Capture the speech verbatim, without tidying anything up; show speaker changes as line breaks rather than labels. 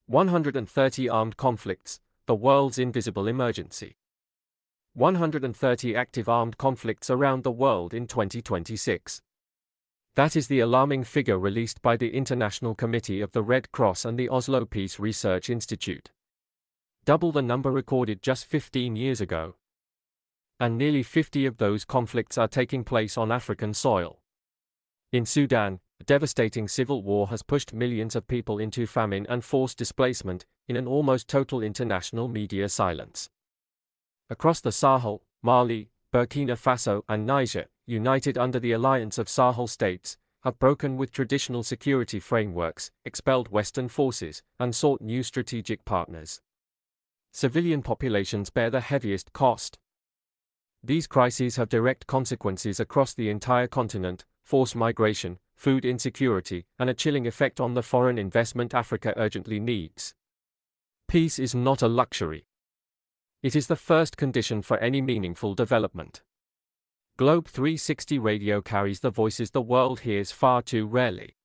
one hundred thirty armed conflicts, the world's invisible emergency. one hundred thirty active armed conflicts around the world in twenty twenty-six. That is the alarming figure released by the International Committee of the Red Cross and the Oslo Peace Research Institute. Double the number recorded just fifteen years ago. And nearly fifty of those conflicts are taking place on African soil. In Sudan, a devastating civil war has pushed millions of people into famine and forced displacement, in an almost total international media silence. Across the Sahel, Mali, Burkina Faso and Niger, united under the alliance of Sahel states, have broken with traditional security frameworks, expelled Western forces, and sought new strategic partners. Civilian populations bear the heaviest cost. These crises have direct consequences across the entire continent: forced migration, food insecurity, and a chilling effect on the foreign investment Africa urgently needs. Peace is not a luxury. It is the first condition for any meaningful development. Globe three sixty Radio carries the voices the world hears far too rarely.